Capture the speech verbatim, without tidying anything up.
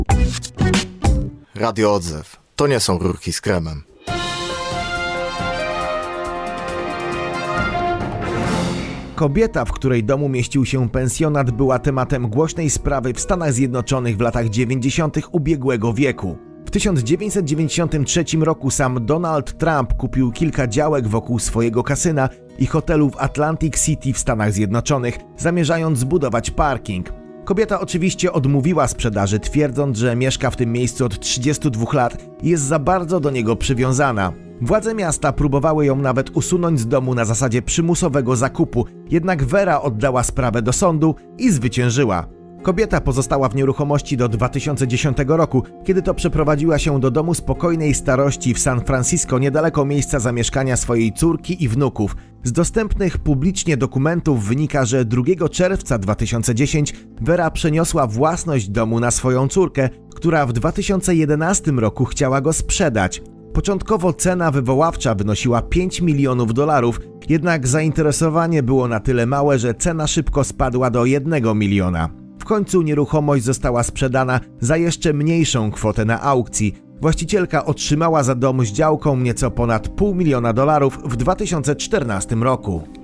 Radio Odzew. To nie są rurki z kremem. Kobieta, w której domu mieścił się pensjonat, była tematem głośnej sprawy w Stanach Zjednoczonych w latach dziewięćdziesiątych ubiegłego wieku. W tysiąc dziewięćset dziewięćdziesiątym trzecim roku sam Donald Trump kupił kilka działek wokół swojego kasyna i hotelu w Atlantic City w Stanach Zjednoczonych, zamierzając zbudować parking. Kobieta oczywiście odmówiła sprzedaży, twierdząc, że mieszka w tym miejscu od trzydziestu dwóch lat i jest za bardzo do niego przywiązana. Władze miasta próbowały ją nawet usunąć z domu na zasadzie przymusowego zakupu, jednak Vera oddała sprawę do sądu i zwyciężyła. Kobieta pozostała w nieruchomości do dwa tysiące dziesiątego roku, kiedy to przeprowadziła się do domu spokojnej starości w San Francisco, niedaleko miejsca zamieszkania swojej córki i wnuków. Z dostępnych publicznie dokumentów wynika, że drugiego czerwca dwa tysiące dziesiątego Vera przeniosła własność domu na swoją córkę, która w dwa tysiące jedenastym roku chciała go sprzedać. Początkowo cena wywoławcza wynosiła pięć milionów dolarów, jednak zainteresowanie było na tyle małe, że cena szybko spadła do jednego miliona. W końcu nieruchomość została sprzedana za jeszcze mniejszą kwotę na aukcji. Właścicielka otrzymała za dom z działką nieco ponad pół miliona dolarów w dwa tysiące czternastym roku.